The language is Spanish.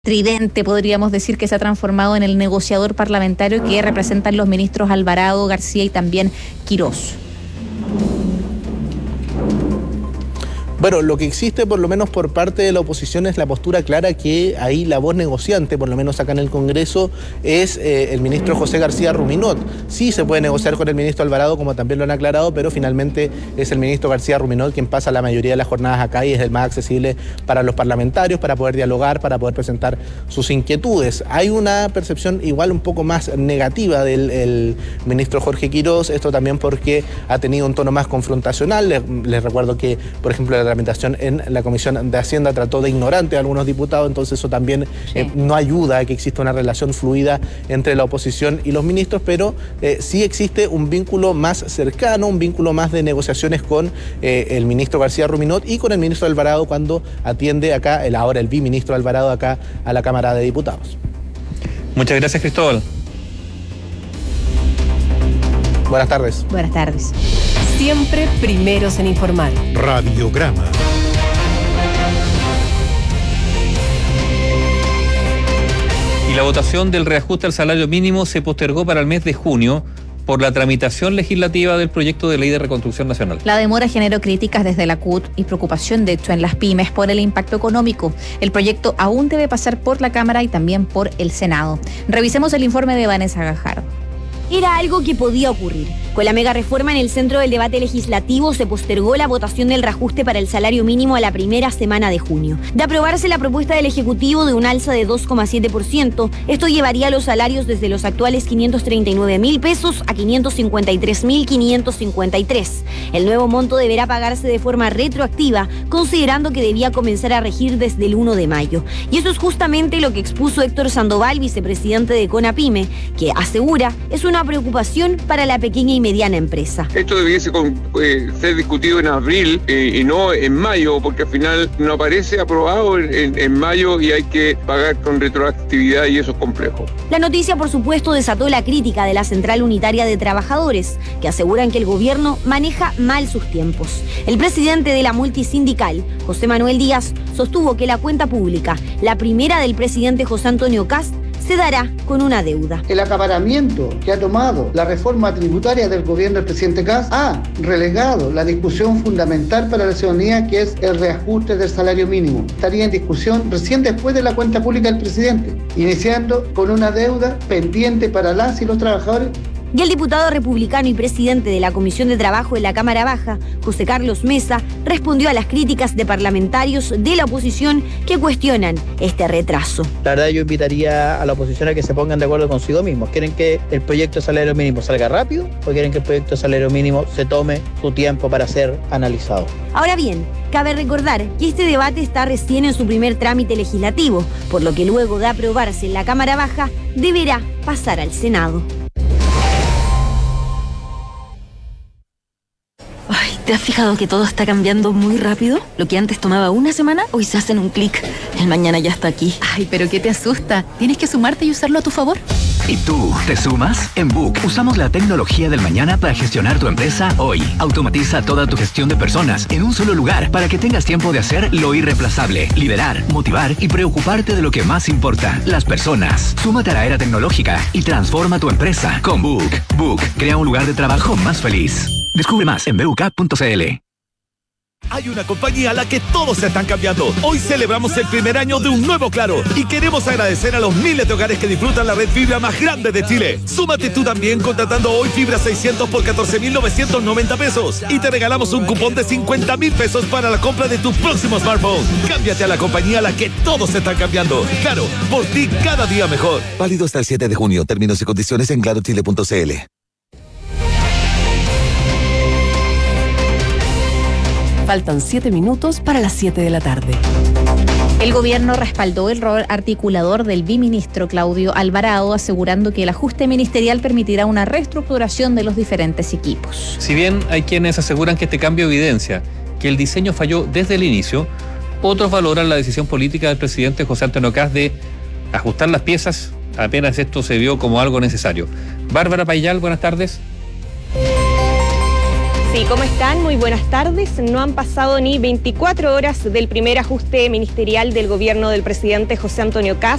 tridente, podríamos decir, que se ha transformado en el negociador parlamentario que representan los ministros Alvarado, García y también Quirós. Bueno, lo que existe, por lo menos por parte de la oposición, es la postura clara que ahí la voz negociante, por lo menos acá en el Congreso, es el ministro José García Ruminot. Sí se puede negociar con el ministro Alvarado, como también lo han aclarado, pero finalmente es el ministro García Ruminot quien pasa la mayoría de las jornadas acá y es el más accesible para los parlamentarios, para poder dialogar, para poder presentar sus inquietudes. Hay una percepción igual un poco más negativa del ministro Jorge Quirós, esto también porque ha tenido un tono más confrontacional. Les recuerdo que, por ejemplo, la tramitación en la Comisión de Hacienda trató de ignorante a algunos diputados, entonces eso también no ayuda a que exista una relación fluida entre la oposición y los ministros, pero sí existe un vínculo más cercano, un vínculo más de negociaciones con el ministro García Ruminot y con el ministro Alvarado cuando atiende acá, ahora el biministro Alvarado acá a la Cámara de Diputados. Muchas gracias, Cristóbal. Buenas tardes. Buenas tardes. Siempre primeros en informar. Radiograma. Y la votación del reajuste al salario mínimo se postergó para el mes de junio por la tramitación legislativa del proyecto de ley de reconstrucción nacional. La demora generó críticas desde la CUT y preocupación, de hecho, en las pymes por el impacto económico. El proyecto aún debe pasar por la Cámara y también por el Senado. Revisemos el informe de Vanessa Gajardo. Era algo que podía ocurrir. Con la mega reforma en el centro del debate legislativo se postergó la votación del reajuste para el salario mínimo a la primera semana de junio. De aprobarse la propuesta del Ejecutivo de un alza de 2,7%, esto llevaría los salarios desde los actuales 539.000 pesos a 553.553. El nuevo monto deberá pagarse de forma retroactiva, considerando que debía comenzar a regir desde el 1 de mayo. Y eso es justamente lo que expuso Héctor Sandoval, vicepresidente de CONAPYME, que asegura es una preocupación para la pequeña y mediana empresa. Esto debiese ser discutido en abril y no en mayo, porque al final no aparece aprobado en mayo y hay que pagar con retroactividad y eso es complejo. La noticia, por supuesto, desató la crítica de la Central Unitaria de Trabajadores, que aseguran que el gobierno maneja mal sus tiempos. El presidente de la multisindical, José Manuel Díaz, sostuvo que la cuenta pública, la primera del presidente José Antonio Kast, se dará con una deuda. El acaparamiento que ha tomado la reforma tributaria del gobierno del presidente Kast ha relegado la discusión fundamental para la ciudadanía, que es el reajuste del salario mínimo. Estaría en discusión recién después de la cuenta pública del presidente, iniciando con una deuda pendiente para las y los trabajadores. Y el diputado republicano y presidente de la Comisión de Trabajo en la Cámara Baja, José Carlos Mesa, respondió a las críticas de parlamentarios de la oposición que cuestionan este retraso. La verdad, yo invitaría a la oposición a que se pongan de acuerdo consigo mismos. ¿Quieren que el proyecto de salario mínimo salga rápido o quieren que el proyecto de salario mínimo se tome su tiempo para ser analizado? Ahora bien, cabe recordar que este debate está recién en su primer trámite legislativo, por lo que luego de aprobarse en la Cámara Baja, deberá pasar al Senado. Ay, ¿te has fijado que todo está cambiando muy rápido? Lo que antes tomaba una semana, hoy se hace en un clic. El mañana ya está aquí. Ay, pero ¿qué te asusta? Tienes que sumarte y usarlo a tu favor. ¿Y tú, te sumas? En Book usamos la tecnología del mañana para gestionar tu empresa hoy. Automatiza toda tu gestión de personas en un solo lugar para que tengas tiempo de hacer lo irreemplazable, liderar, motivar y preocuparte de lo que más importa, las personas. Súmate a la era tecnológica y transforma tu empresa con Book. Book crea un lugar de trabajo más feliz. Descubre más en BUK.cl. Hay una compañía a la que todos se están cambiando. Hoy celebramos el primer año de un nuevo Claro y queremos agradecer a los miles de hogares que disfrutan la red fibra más grande de Chile. Súmate tú también contratando hoy fibra 600 por 14.990 pesos y te regalamos un cupón de 50.000 pesos para la compra de tu próximo smartphone. Cámbiate a la compañía a la que todos se están cambiando. Claro, por ti cada día mejor. Válido hasta el 7 de junio. Términos y condiciones en clarochile.cl. Faltan 7 minutos para las 7 de la tarde. El gobierno respaldó el rol articulador del biministro Claudio Alvarado, asegurando que el ajuste ministerial permitirá una reestructuración de los diferentes equipos. Si bien hay quienes aseguran que este cambio evidencia que el diseño falló desde el inicio, otros valoran la decisión política del presidente José Antonio Kast de ajustar las piezas apenas esto se vio como algo necesario. Bárbara Payal, buenas tardes. Sí, ¿cómo están? Muy buenas tardes. No han pasado ni 24 horas del primer ajuste ministerial del gobierno del presidente José Antonio Kast.